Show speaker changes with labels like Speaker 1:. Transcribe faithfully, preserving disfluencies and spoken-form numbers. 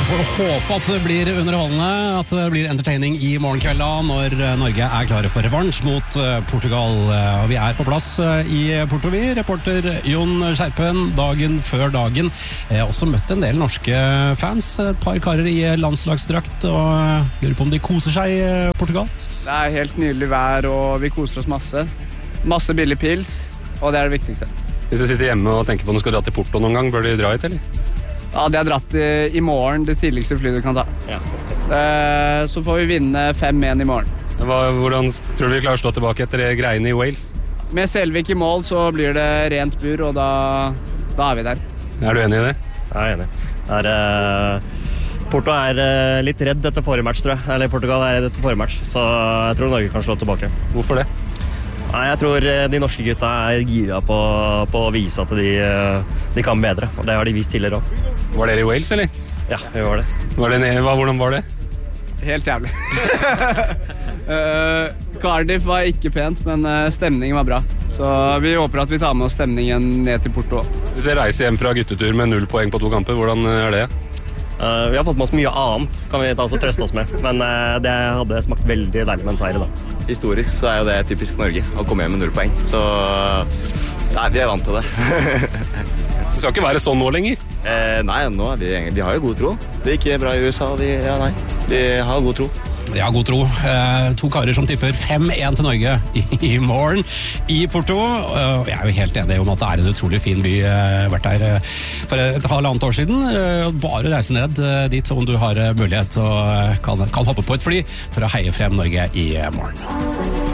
Speaker 1: får håpe at det blir underholdende, at det blir entertaining i morgenkvelda når Norge er klare for revansj mot Portugal. Vi er på plass i Porto, vi. Reporter Jon Skjerpen, dagen før dagen. Jeg har også møtt en del norske fans, et par karer i landslagsdrakt, og lurer på om de koser seg i Portugal.
Speaker 2: Det er helt nydelig vær, og vi koser oss masse. Masse billig pils, og det er det viktigste.
Speaker 3: Hvis du sitter hjemme og tenker på om du skal dra til Porto noen gang, bør du dra hit, eller?
Speaker 2: Ja, de har dratt i, i morgen, det tidligste flyet du kan ta. Ja. Eh, så får vi vinne fem en i morgen.
Speaker 3: Hva, hvordan tror du vi klarer å slå tilbake etter greiene i Wales?
Speaker 2: Med Selvik i mål så blir det rent bur, og da, da er vi der.
Speaker 3: Er du enig i det?
Speaker 4: Jeg er enig. Det er, uh, Porto er uh, litt redd etter forrige match, tror jeg. Eller Portugal er redd etter forrige match, så jeg tror Norge kan slå tilbake.
Speaker 3: Hvorfor det?
Speaker 4: Nei, jeg tror de norske gutta er gira på, på å vise at de, de kan bedre, og det har de vist tidligere også.
Speaker 3: Var dere i Wales, eller?
Speaker 4: Ja, vi var det.
Speaker 3: Var det hva, hvordan var det?
Speaker 2: Helt jævlig. uh, Cardiff var ikke pent, men uh, stemningen var bra. Så vi håper at vi tar med oss stemningen ned til Porto.
Speaker 3: Hvis jeg reiser hjem fra guttetur med null poeng på to kamper, hvordan er det?
Speaker 4: Uh, vi har fått med oss mye annet, kan vi ta oss og trøste oss med. Men uh, det hadde smakt veldig deilig med en seier i dag.
Speaker 5: Historisk så er jo det typisk Norge, å komme hjem med null poeng. Så nei, vi er vant til det.
Speaker 3: Det skal ikke være sånn nå lenger?
Speaker 5: Eh, nei, nå er vi, vi har jo god tro. Det gikk bra i U S A, vi, ja, nei, vi har god tro.
Speaker 1: Ja, god tro. Eh, to karer som tipper fem en til Norge i, i morgen i Porto. Eh, jeg er jo helt enig om at det er en utrolig fin by. Jeg har vært der eh, for et halvannet år siden. Eh, bare reise ned eh, dit om du har mulighet og kan, kan hoppe på et fly for å heie frem Norge i morgen.